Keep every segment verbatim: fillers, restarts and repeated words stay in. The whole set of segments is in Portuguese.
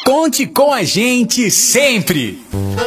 Conte com a gente sempre!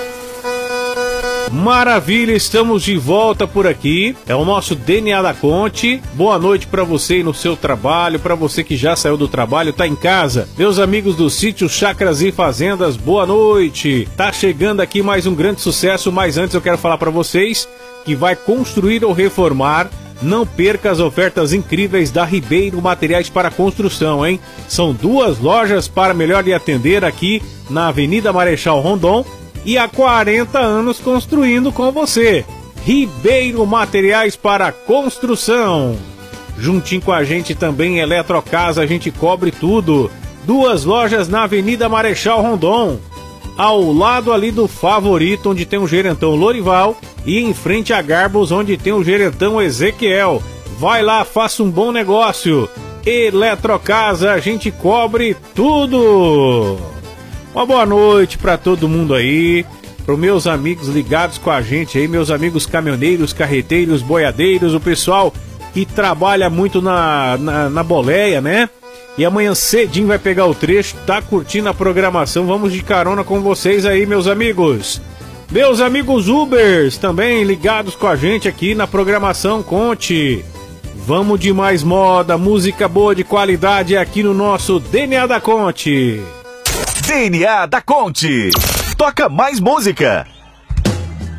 Maravilha, estamos de volta por aqui. É o nosso D N A da Conte. Boa noite para você e no seu trabalho, para você que já saiu do trabalho, tá em casa. Meus amigos do sítio Chácaras e Fazendas, boa noite. Tá chegando aqui mais um grande sucesso, mas antes eu quero falar para vocês que vai construir ou reformar. Não perca as ofertas incríveis da Ribeiro Materiais para Construção, hein? São duas lojas para melhor lhe atender aqui na Avenida Marechal Rondon e há quarenta anos construindo com você. Ribeiro Materiais para Construção. Juntinho com a gente também Eletrocasa, a gente cobre tudo. Duas lojas na Avenida Marechal Rondon, ao lado ali do Favorito, onde tem o gerentão Lorival, e em frente a Garbos, onde tem o gerentão Ezequiel. Vai lá, faça um bom negócio. Eletrocasa, a gente cobre tudo. Uma boa noite para todo mundo aí, para os meus amigos ligados com a gente aí, meus amigos caminhoneiros, carreteiros, boiadeiros, o pessoal que trabalha muito na, na, na boleia, né? E amanhã cedinho vai pegar o trecho, tá curtindo a programação, vamos de carona com vocês aí, meus amigos. Meus amigos Ubers também ligados com a gente aqui na programação Conte. Vamos de mais moda, música boa de qualidade aqui no nosso D N A da Conte. D N A da Conte. Toca mais música.